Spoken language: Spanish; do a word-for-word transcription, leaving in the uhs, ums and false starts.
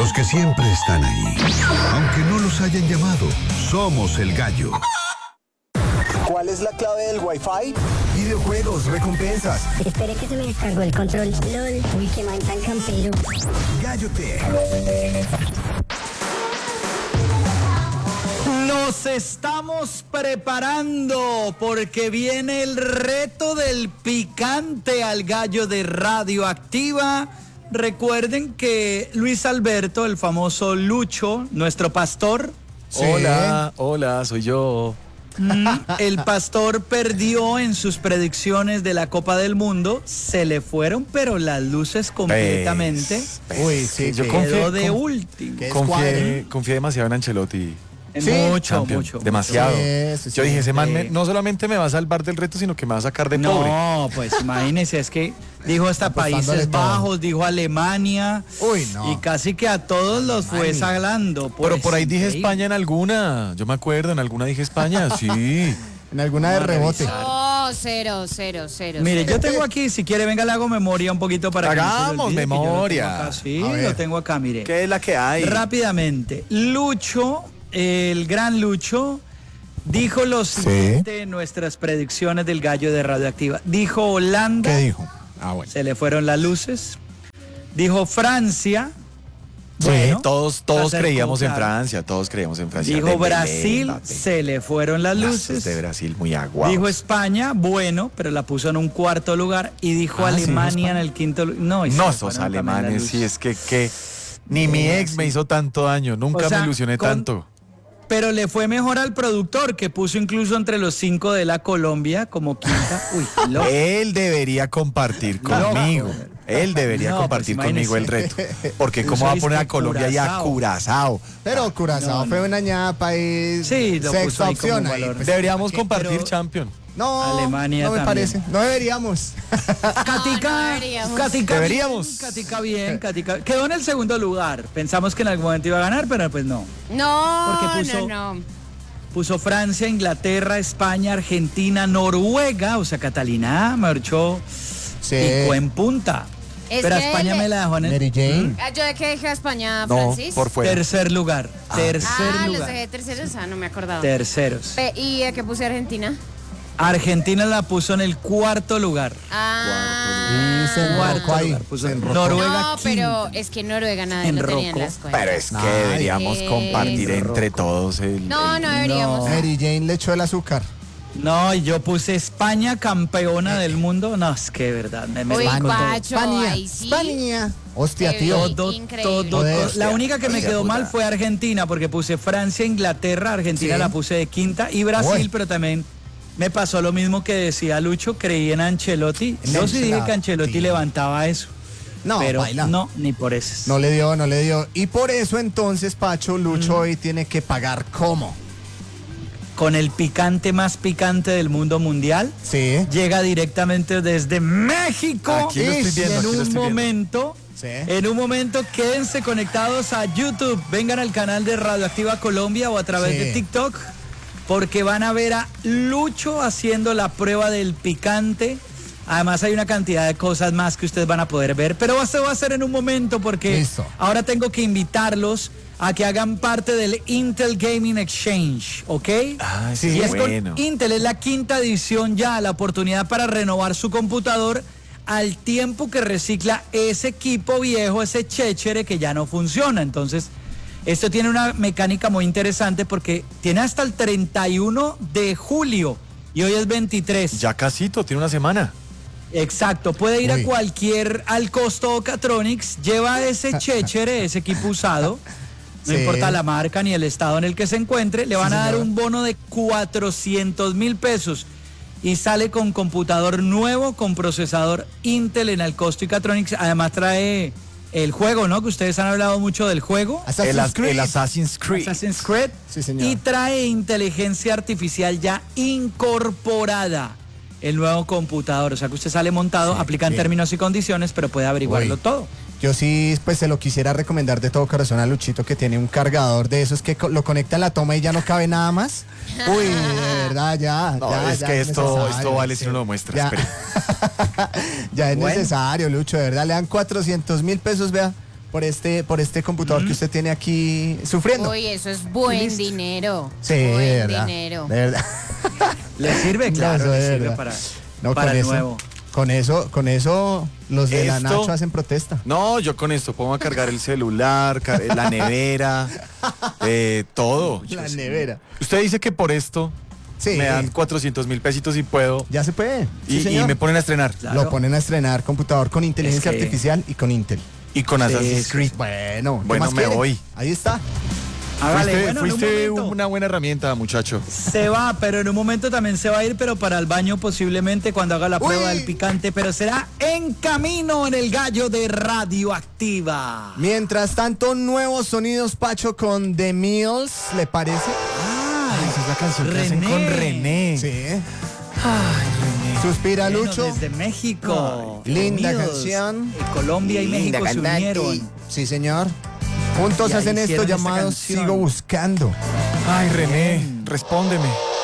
Los que siempre están ahí. Aunque no los hayan llamado, somos el gallo. ¿Cuál es la clave del Wi-Fi? Videojuegos, recompensas. Espere que se me descargó el control. LOL. Uy, qué man tan campero. Gallo Tech. Nos estamos preparando porque viene el reto del picante al gallo de Radioactiva. Recuerden que Luis Alberto, el famoso Lucho, nuestro pastor. Sí. Hola, hola, soy yo. El pastor perdió en sus predicciones de la Copa del Mundo. Se le fueron, pero las luces completamente. Pues, pues, Uy, sí, yo quedó confié, de con, último. Confié, confié demasiado en Ancelotti. Sí, mucho, Champion, mucho. Demasiado. Sí, sí, yo dije, ese man sí. me, no solamente me va a salvar del reto, sino que me va a sacar de no, pobre. No, pues imagínese, es que dijo hasta Países Bajos, dijo Alemania. Uy, no. Y casi que a todos los fue salando. Pues, pero por ahí dije increíble. España en alguna. Yo me acuerdo, en alguna dije España, sí. En alguna de rebote. Oh, cero, cero, cero. Mire, cero. yo tengo aquí, si quiere, venga, le hago memoria un poquito para Hagamos que no se le olvide, memoria. Que yo lo tengo acá. Sí, lo tengo acá, mire. ¿Qué es la que hay? Rápidamente, Lucho, el gran Lucho, dijo lo siguiente en nuestras predicciones del gallo de Radioactiva. Dijo Holanda. ¿Qué dijo? Ah, bueno. Se le fueron las luces. Dijo Francia. Sí, Bueno, todos, todos acercó, creíamos en claro. Francia, todos creíamos en Francia. Dijo Dembélé, Brasil, Mbappé. se le fueron las luces. de Brasil muy aguados. Dijo España, bueno, pero la puso en un cuarto lugar. Y dijo Ah, sí, Alemania ¿no, en el quinto lugar. No, y se No, le esos fueron también las alemanes, luces. sí, es que, que ni mi ex me hizo tanto daño, nunca O sea, me ilusioné con- tanto. Pero le fue mejor al productor, que puso incluso entre los cinco de la Colombia como quinta. Uy, loco. Él debería compartir Loco. conmigo. Él debería No, compartir pues, conmigo el imagínese. reto. Porque Eso cómo va a es poner que a Colombia y a Curazao. Curazao. Pero Curazao No, no. fue una ñapa y Sí, lo puso sexta ahí como opción ahí. valor. pues, Deberíamos ¿qué? compartir Pero- Champion. No, Alemania no me también. parece. No deberíamos. Catica, No, no deberíamos. Catica Deberíamos. bien, Catica bien, Catica. Quedó en el segundo lugar. Pensamos que en algún momento iba a ganar, pero pues no. No, Porque puso- no, no. Puso Francia, Inglaterra, España, Argentina, Noruega, o sea, Catalina marchó Sí. picó en punta. Es Pero a que España le- me la dejó en el Mary Jane. Ah, ¿yo de qué dejé a España, No, Francis? por fuera. tercer lugar. Tercer Ah, los lugar. dejé terceros, ah, no me acordaba. Terceros. Pe- ¿Y a qué puse Argentina? Argentina la puso en el cuarto lugar. Ah, Y se enrocó Cuarto ahí. lugar. Puso Se enrocó. Noruega no, pero quinta. es que Noruega nadie lo tenía en Enrocó. las cuentas. Pero es que Ay, deberíamos qué compartir roco. entre todos el. No, el- no deberíamos. No. Mary Jane le echó el azúcar. No, y yo puse España campeona del mundo. No, es que de verdad me Uy, merezco todo. guacho, España. ahí sí. España. Hostia, Qué tío. bien. Todo, Increíble. todo, todo. Joder. La única que me Oiga, quedó puta. mal fue Argentina, porque puse Francia, Inglaterra, Argentina Sí. la puse de quinta y Brasil, Uy. pero también me pasó lo mismo que decía Lucho, creí en Ancelotti. En Yo sí dije que Ancelotti. Ancelotti levantaba eso, No, pero baila. no, ni por eso. No le dio, no le dio. Y por eso entonces, Pacho, Lucho hoy tiene que pagar ¿cómo? Con el picante más picante del mundo mundial. Sí. Llega directamente desde México. Aquí lo estoy Y viendo, en aquí lo un estoy viendo. momento, Sí. en un momento, quédense conectados a YouTube. Vengan al canal de Radioactiva Colombia o a través Sí. de TikTok, porque van a ver a Lucho haciendo la prueba del picante. Además hay una cantidad de cosas más que ustedes van a poder ver, pero esto va a ser en un momento porque Listo. ahora tengo que invitarlos a que hagan parte del Intel Gaming Exchange, ¿ok? Ah, Sí, Y es bueno. con Intel, es la quinta edición ya, la oportunidad para renovar su computador al tiempo que recicla ese equipo viejo, ese chéchere que ya no funciona. Entonces, esto tiene una mecánica muy interesante porque tiene hasta el treinta y uno de julio y hoy es veintitrés. Ya casito, tiene una semana. Exacto, puede ir Uy. a cualquier al costo Ocatronics, lleva ese chéchere, ese equipo usado, no Sí. importa la marca ni el estado en el que se encuentre, le van Sí, a dar señor. un bono de cuatrocientos mil pesos y sale con computador nuevo, con procesador Intel en el costo Ocatronics. Además trae el juego, ¿no? Que ustedes han hablado mucho del juego. Assassin's El, as- Creed. el Assassin's Creed. Assassin's Creed. Sí, señor. Y trae inteligencia artificial ya incorporada. El nuevo computador, o sea que usted sale montado, Sí, aplican bien. términos y condiciones, pero puede averiguarlo Uy. todo. Yo sí, pues se lo quisiera recomendar de todo corazón a Luchito, que tiene un cargador de esos que co- lo conecta en la toma y ya no cabe nada más. Uy, de verdad, ya. No, ya, es ya que esto, necesario, esto vale sí. si no lo muestras. Ya, espere. ya es Bueno. necesario, Lucho, de verdad. Le dan cuatrocientos mil pesos, vea, por este, por este computador que usted tiene aquí sufriendo. Uy, eso es buen Listo. dinero. Sí, de buen verdad. dinero. De verdad. ¿Le sirve? No, Claro, eso le de sirve verdad. para, No, para con el eso, nuevo. Con eso, con eso, los de la Esto- Nacho hacen protesta. No, yo con esto pongo a cargar el celular, car- la nevera, eh, todo. La Yo- nevera. Usted dice que por esto Sí. me dan cuatrocientos mil pesitos y puedo. Ya se puede. Sí, Y, y señor. me ponen a estrenar. Claro. Lo ponen a estrenar computador con inteligencia Es que- artificial y con Intel. Y con Assassin's sí, Creed. Bueno, ¿qué Bueno, más me quiere? voy. Ahí está. Hágale, fuiste bueno, en un fuiste momento. una buena herramienta, muchacho. Se va, pero en un momento también se va a ir, pero para el baño posiblemente cuando haga la prueba Uy. del picante, pero será en camino en el gallo de Radioactiva. Mientras tanto, nuevos sonidos, Pacho, con The Mills, ¿le parece? Ah, Esa es la canción que hacen René. con René. Sí. Ay, René. Suspira bueno, Lucho. desde México. Linda Unidos. canción. Eh, Colombia y Linda México se cantante. unieron. Sí, señor. Juntos Y ahí hacen esto hicieron esta llamado canción. Sigo Buscando. Ay, René, respóndeme.